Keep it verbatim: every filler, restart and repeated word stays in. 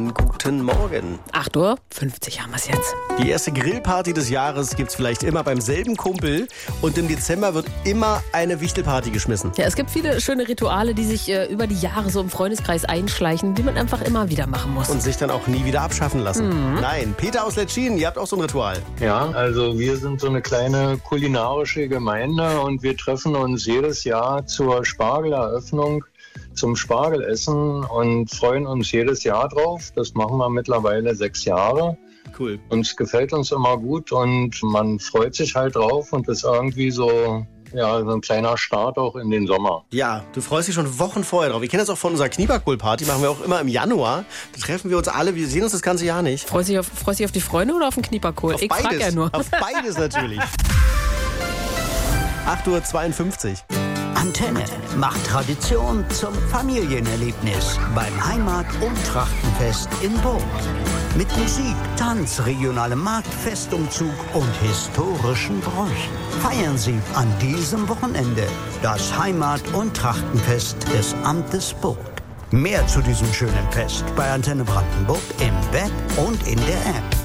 Hellmann, guten Morgen. acht Uhr fünfzig haben wir es jetzt. Die erste Grillparty des Jahres gibt's vielleicht immer beim selben Kumpel und im Dezember wird immer eine Wichtelparty geschmissen. Ja, es gibt viele schöne Rituale, die sich äh, über die Jahre so im Freundeskreis einschleichen, die man einfach immer wieder machen muss. Und sich dann auch nie wieder abschaffen lassen. Mhm. Nein, Peter aus Letschin, ihr habt auch so ein Ritual. Ja, also wir sind so eine kleine kulinarische Gemeinde und wir treffen uns jedes Jahr zur Spargeleröffnung zum Spargelessen und freuen uns jedes Jahr drauf. Das machen wir mittlerweile sechs Jahre. Cool. Uns gefällt uns immer gut und man freut sich halt drauf und ist irgendwie so, ja, so ein kleiner Start auch in den Sommer. Ja, du freust dich schon Wochen vorher drauf. Wir kennen das auch von unserer Kniebackkohl-Party, machen wir auch immer im Januar. Da treffen wir uns alle, wir sehen uns das ganze Jahr nicht. Freust du dich auf, freust dich auf die Freunde oder auf den Kniebackkohl? Auf ich beides, frag ja nur. Auf beides natürlich. acht Uhr zweiundfünfzig. Antenne macht Tradition zum Familienerlebnis beim Heimat- und Trachtenfest in Burg. Mit Musik, Tanz, regionalem Markt, Festumzug und historischen Bräuchen. Feiern Sie an diesem Wochenende das Heimat- und Trachtenfest des Amtes Burg. Mehr zu diesem schönen Fest bei Antenne Brandenburg im Web und in der App.